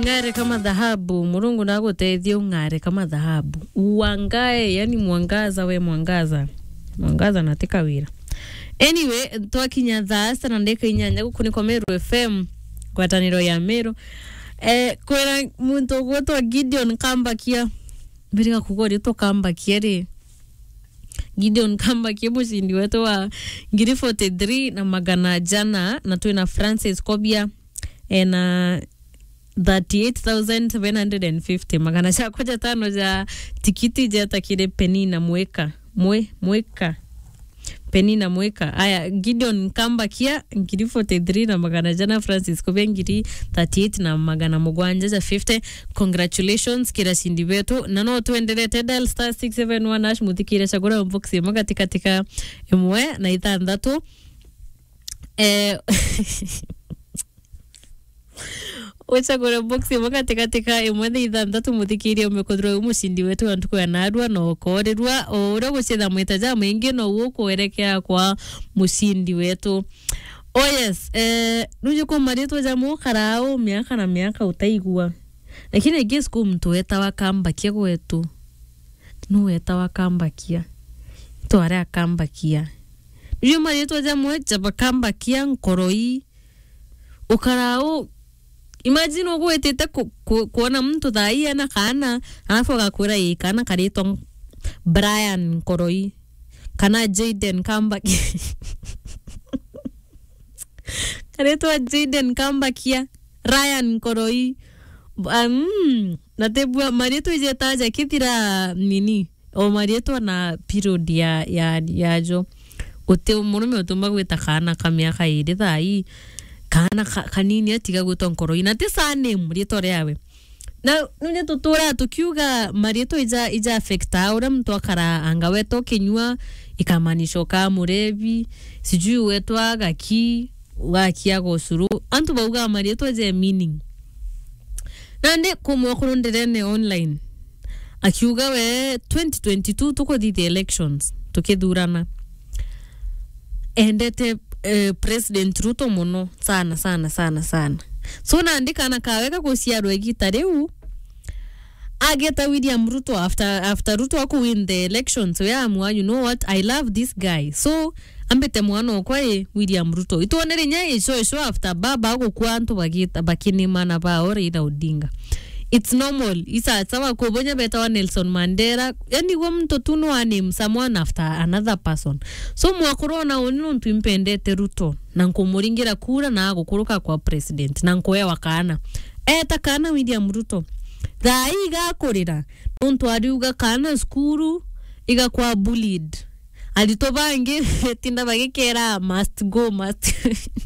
ngare kama dhahabu, Mungu naguteithie ungare kama dhahabu. Uangae, yani mwangaza we mwangaza. Mwangaza natika wira. Anyway, twakinya thasa na ndeka inyanya guku ni kwa Meru FM kwataniro ya Meru. Kwera muntu gwetwa Gideon Kambakia. Biriga kugori to Kambakia ri. Gideon Kambakia mushindi wetu wa ngiri 43 na magana jana na tuina Francis Kobia na 38,750 magana chakoja tano ja tikiti ja takire Penina Mweka Mweka Penina Mweka. Aya, Gideon Kambakia ngiri 43 na magana jana, Francis Kobia ngiri 38 na magana mugwanja ja 50. Congratulations kira shindi wetu. Na no tuendelee dial star 671 hash muthikire chagura box yemo katika imwe na itandatu. Uchagura box yemo katika imwe na itandatu muthikire umekodro umushindi wetu antuko ya narwa no korerwa ora gucitha mwitaja mwingi no ukuerekea kwa mushindi wetu. Oh yes, nujuko marito jamu karao miaka na miaka utaigua. Lakini guess ko mtu weta wa Kambakia gwetu. No weta wa Kambakia. To ara Kambakia. Nujuko marito jamu jaba Kambakia nkoroi. Ukarao imagine ugwetete kuona mtu thai ana kana alafu agakura kana karito Brian Koroi kana Jaden Kambakia. Karito Jaden Kambakia, Ryan Koroi. Natebua marieto ijetaja kitira nini o marieto na period ya jo ote murume otumba gweta kana kamiaka iri thai kana kanini atiga gwetwa Koroi na tisane marieto yawe na nune tutura tukiuga marieto ija affecta ura mtu akara anga weto kenyua ikamanisho ka murevi sijui wetwa gaki wakia gosuru antu bauga marieto je meaning nande kumwakurunderene online akiuga we 2022 tuko the elections tukidurana endete President Ruto muno sana so naandika na kaweka kusiaro egita reu ageta William Ruto after Ruto ako win the elections so amwa you know what I love this guy so ambete mwana kwa William Ruto ituonere nya so after baba ako kwanto bagita bakini mana ba ore ida Odinga. It's normal. Isa sawa kubonya beta wa Nelson Mandela. Yani wa mtu tunu name someone after another person. So mwakorona onino ntuimpendete Ruto. Na nkomuringira kura na agukuruka kwa president. Na nkoya wakana. Takana William Ruto. Dai gakorira. Nontu ariuga kana skuru iga kwa bullied. Alitobange tinda bagekera must go must.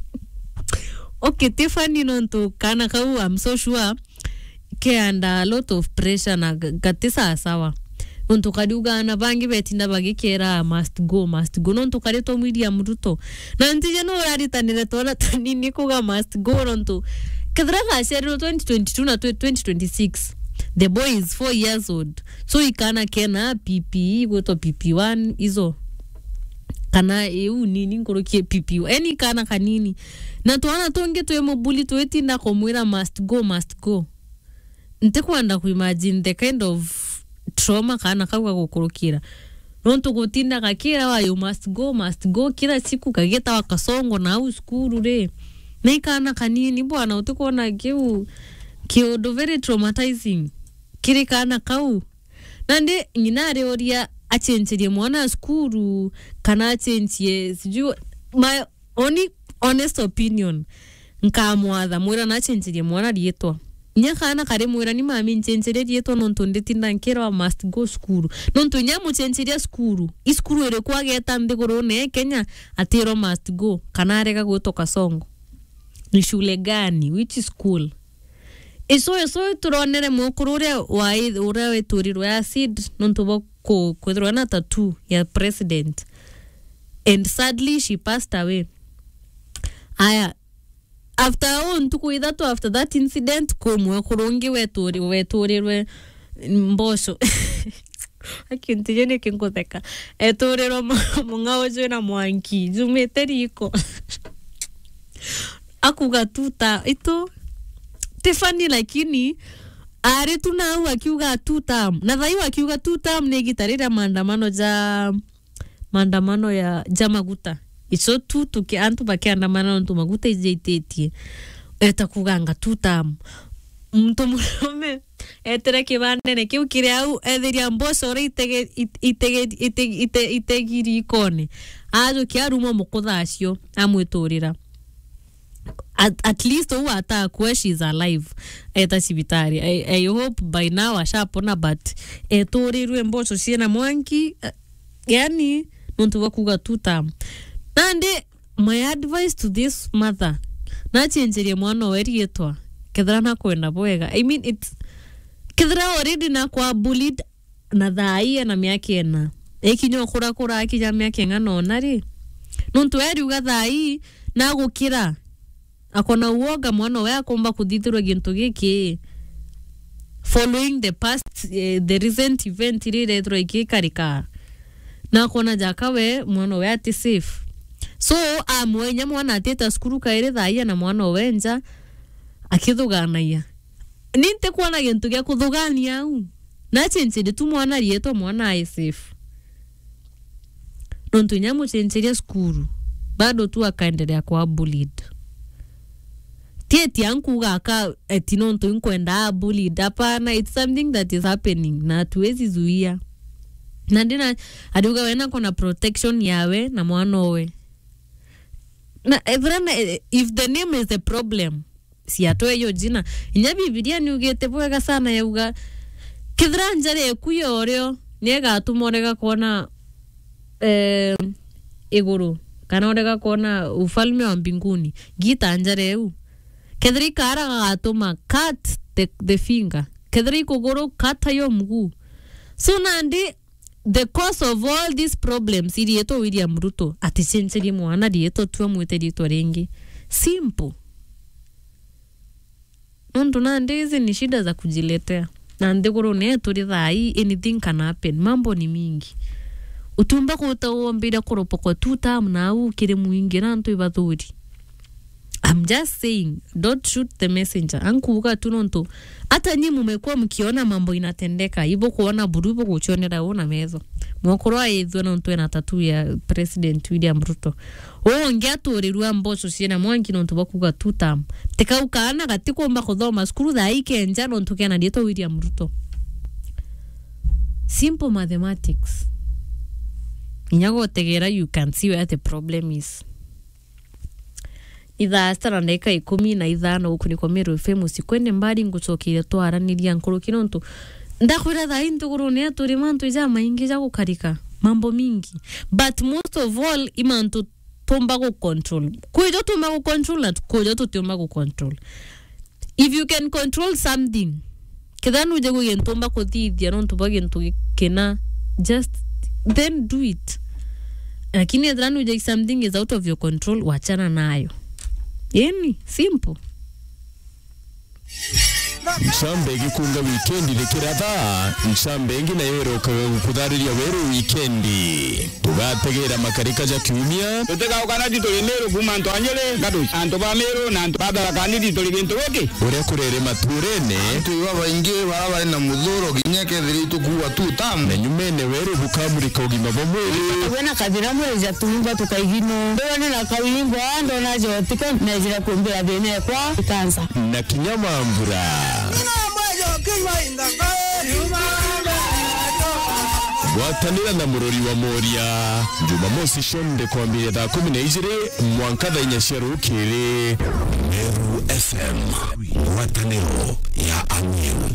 Okay, Tiffany nontu kana kau I'm so sure under a lot of pressure na gatisa sawa nontu kadiuga na bangi betinda bagikera must go nontu kareto William Ruto na ntije no raritanire tola tanini kuga must go nontu kadraga shero 2022 na 2026 the boy is 4 years old so ikana kena PPE goto PP1 izo kana nini nkorokie PPU any kana kanini na tuana tonge tuyemo bully tuetinda komwira must go ntekwanda kuimagine the kind of trauma kana kawa gukurukira nontu gutinda gakira wa you must go kila siku kageta wakasongo na au skuru re nekana kanini bwana utikona kiudo very traumatizing kiri kana kau nande nyinare oria achencherie mwana skuru kana achenchie siju my only honest opinion nkamwatha mwira na achencherie mwana rietwa nyakana kare mwira ni mami nchencherie rietwa nontu nditinda nkera wa must go skuru nontu nyamu chencheria skuru iskuru ere kwageta ndigoro ne Kenya atiro must go kana arega gutoka Songo ni shule gani which school eso turonere mukurure wa ura weturirwa ya seed nontu boko kwethwa na tattoo ya president and sadly she passed away. Aya after on tukuitha to after that incident komwe kurungi weturirwe mbosho akintijene kinkotheka eturiro mungao jena mwanki jumeteriko akuga tuta ito Tiffany lakini ari tunau akiuga 2 term na thai akiuga 2 term ni gitarira maandamano ya Jamaguta ico tu tukiantu bakiandamana ntu maguta ijeitetie eta kuganga 2 term mtu murume etere kibandene kiu kiri au ethiria mboco ri itegiri ikone ajo kiarumo mukuthacio amwiturira at least who attack she's alive eta cibitari. I hope by now ashapona but eturirwe mboco ciena mwanki yani nuntu wakuga 2 term. Nande my advice to this mother na chenjerie mwana werietwa kethra na kwenda bwega. I mean it's kethra already na kwa bullied na thai na miaka ena ekinyo kura akija miaka ngano nari nuntu eriuga thai na gukira akona uoga mwana we akomba kuthithirwa gintu giki following the past the recent event retro ikikarika na akona jakawe mwana we ati safe. So amwenya mwana ateta skuru kaire thai na mwana wenja akithuganaia ninte kuona gintu gya kuthugania au na chenchiri tu mwana rieto mwana ai safe nontu nyamu chenchiri skuru bado tu akaendelea kwa bullied tieti yangu gaka etinonto inkwenda bullied hapana. It's something that is happening na tuwezi zuia na ndina aduga wena kona protection yawe na mwanowe na if the name is the problem si atoe yo jina inya Biblia ni ugete bwega sana yauga kithra njare kuyo oreo niega atumorega kuona iguru kana orega kuona ufalme wa mbinguni gita njare eu kethri kara atuma cut the finger kethri kuguru kata yo mguu. So nandi the cause of all these problems ilieto William Ruto atichencheri mwana lieto tuwa mwiterito rengi simple nontu nandi hizi ni shida za kujiletea na ndiguru netu thai anything can happen. Mambo ni mingi utumba kutaombira kuropoko 2 term na au kire muingi na ntu ibathuri. I'm just saying don't shoot the messenger. Ankuuga tu nontu hata nyi mumekuwa mkiona mambo inatendeka hivyo kuona burubo kuchonera ona mezo mwokoro aidho nontu na tatu ya President William Ruto ongea turirwa mboco ciena mwanki nontu bakuga 2 term tekaukana gatikomba kuthoma skuru thai kenja nontu kena dieto William Ruto. Simple mathematics inyago tegera you can see where the problem is. Itha stara ndeka 15 huko niko Meru FM usikwende mbali ngucokire twaraniria nkuru kinontu ndakwira thai ntuguru ne aturi mantu ija maingi ja gukarika mambo mingi but most of all imantu tomba go control kujo tomba go control na kujo tomba go control. If you can control something kedanu uje go yentomba ko thithia nontu bagentu kena just then do it. Lakini kedanu uje something is out of your control wachana nayo. Yani simple. Nshambe gikunga weekendi lekiratha nshambe ngi na yero kudhariria weru weekendi tugategera makarika ja kiumia tutega ukana ditole nero kumanto anyele gadu anto ba mero na anto baba kani ditole gento goke ore kurere maturene tu baba ingi baba na mudhuro ginyeke dhiritu kuwa 2 term na nyumene weru bukamurika ugima bomweli wena kadira mweza tuumba tukaigino ndone na kawingo ando najo tika najira kumbira bene kwa kansa na kinyama mbura Watanira na murori wa Moria Jumamosi shonde kwa mbili da 12 mwankadha inyashero ukiri Meru FM wataniro ya Amiru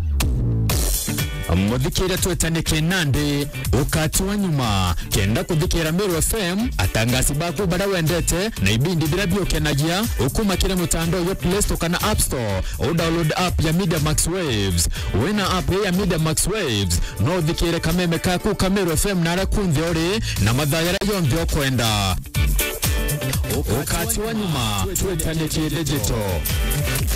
Muthikire twetanike nande ukati wa nyuma kenda kuthikira Meru FM atangasi baku bara wendete na ibindi bila biokenagia ukumakire mutandao yo Play Store kana App Store o download app ya Media Max Waves wena app ya Media Max Waves no thikire kameme kaku ka Meru FM nara kunthi ori na mathayara yonthe okwenda ukati wa nyuma twetanike digital